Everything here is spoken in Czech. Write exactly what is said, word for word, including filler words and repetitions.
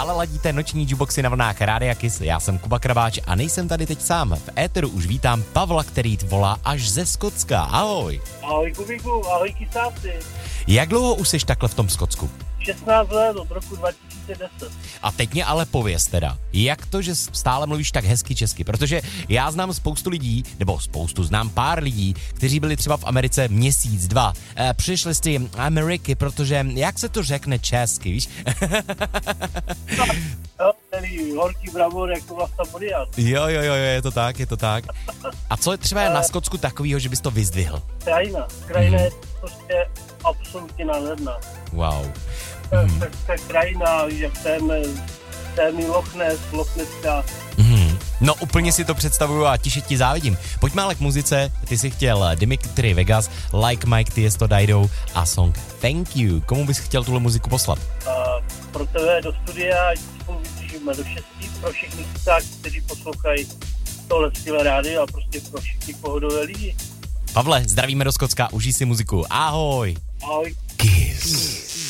Stále ladíte noční jukeboxy na vlnách Rádia Kiss, já jsem Kuba Krabáč a nejsem tady teď sám. V éteru už vítám Pavla, který volá až ze Skotska. Ahoj. Ahoj Kubíku, ahoj kysáci. Jak dlouho už seš takhle v tom Skotsku? šestnáct let od roku dva tisíce deset. A teď mě ale pověz teda, jak to, že stále mluvíš tak hezky česky, protože já znám spoustu lidí, nebo spoustu, znám pár lidí, kteří byli třeba v Americe měsíc, dva, e, přišli z ty Ameriky, protože, jak se to řekne česky, víš? Jo, ten horký bravor jako Vlasta Bodiat. Jo, jo, jo, je to tak, je to tak. A co je třeba na Skotsku takovýho, že bys to vyzdvihl? Krajina, krajina je prostě absolutně nádherná. Wow. Hmm. Ta, ta krajina, jak ten, ten Loch Ness, Loch Nesska. Hmm. No úplně si to představuju a tiše ti závidím. Pojďme ale k muzice, ty jsi chtěl Dimitri Vegas, Like Mike, Tiesto, Dido a song Thank You. Komu bys chtěl tuhle muziku poslat? Uh, pro tebe do studia, ať spolu vydržíme do šestí, pro všechny kysáky, kteří poslouchají tohle skvělé rádio a prostě pro všechny pohodové lidi. Pavle, zdravíme do Skotska, užij si muziku. Ahoj. Ahoj. Kiss.